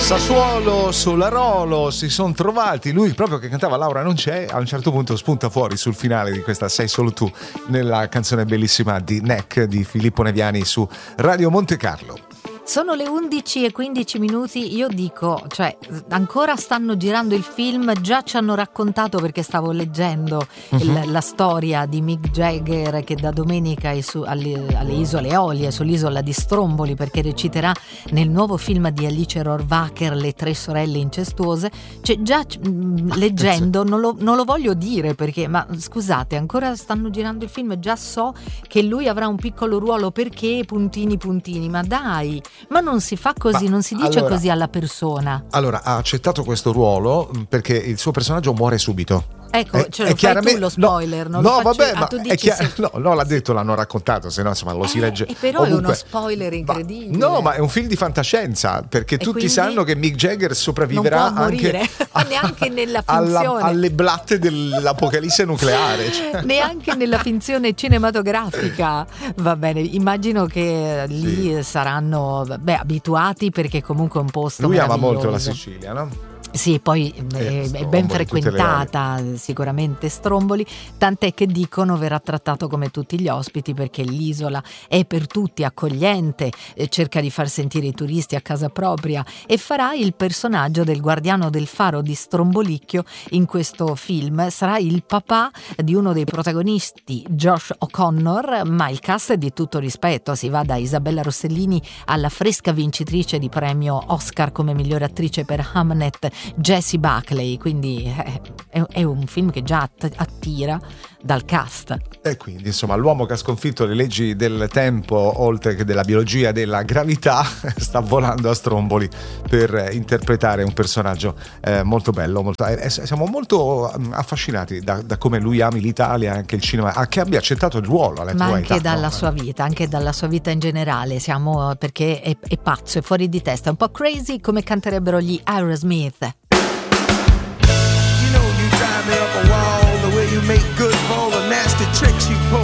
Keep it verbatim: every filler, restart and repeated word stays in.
Sassuolo, Solarolo si sono trovati, lui proprio che cantava Laura non c'è, a un certo punto spunta fuori sul finale di questa Sei solo tu, nella canzone bellissima di Neck di Filippo Neviani su Radio Monte Carlo. Sono le undici e quindici minuti, io dico, cioè ancora stanno girando il film, già ci hanno raccontato, perché stavo leggendo uh-huh. il, la storia di Mick Jagger che da domenica è su, alle, alle Isole Eolie, sull'isola di Stromboli, perché reciterà nel nuovo film di Alice Rohrwacher, Le tre sorelle incestuose. Cioè già mh, leggendo, non lo, non lo voglio dire perché, ma scusate, ancora stanno girando il film, già so che lui avrà un piccolo ruolo, perché puntini puntini, ma dai, ma non si fa così, ma non si dice allora, così alla persona. Allora, ha accettato questo ruolo perché il suo personaggio muore subito. Ecco, è, cioè, lo fai tu lo spoiler, no, non no, lo faccio, vabbè, ah, ma tu è dici chiaro, se... no, no, l'ha detto, l'hanno raccontato, se no insomma lo si legge. Eh, però ovunque. È uno spoiler incredibile. Ma, no, ma è un film di fantascienza, perché e tutti sanno che Mick Jagger sopravviverà non può morire, anche a, neanche nella finzione alla, alle blatte dell'apocalisse nucleare. Cioè. Neanche nella finzione cinematografica. Va bene, immagino che lì sì. saranno beh, abituati, perché comunque è un posto lui ama molto la Sicilia, no? Sì, poi eh, è ben frequentata sicuramente Stromboli, tant'è che dicono verrà trattato come tutti gli ospiti, perché l'isola è per tutti accogliente, eh, cerca di far sentire i turisti a casa propria, e farà il personaggio del guardiano del faro di Strombolicchio in questo film. Sarà il papà di uno dei protagonisti, Josh O'Connor, ma il cast è di tutto rispetto, si va da Isabella Rossellini alla fresca vincitrice di premio Oscar come migliore attrice per Hamnet, Jessie Buckley, quindi è, è un film che già attira dal cast. E quindi insomma l'uomo che ha sconfitto le leggi del tempo, oltre che della biologia, della gravità, sta volando a Stromboli per interpretare un personaggio eh, molto bello, molto, eh, siamo molto affascinati da, da come lui ami l'Italia, anche il cinema, a che abbia accettato il ruolo alla ma tua anche età, dalla no? sua vita, anche dalla sua vita in generale, siamo, perché è, è pazzo, è fuori di testa, è un po' crazy, come canterebbero gli Aerosmith. You know you drive me up a wall, the way you make good for all the nasty tricks you pull.